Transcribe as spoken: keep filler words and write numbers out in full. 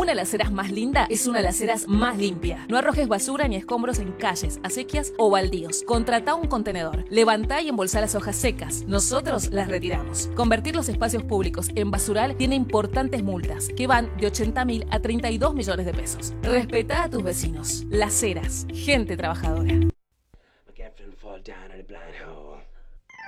Una de las aceras más linda es una de las aceras más limpia. No arrojes basura ni escombros en calles, acequias o baldíos. Contratá un contenedor. Levantá y embolsá las hojas secas. Nosotros las retiramos. Convertir los espacios públicos en basural tiene importantes multas que van de ochenta mil a treinta y dos millones de pesos. Respetá a tus vecinos. Las Heras, gente trabajadora. Fall down in a blind hole.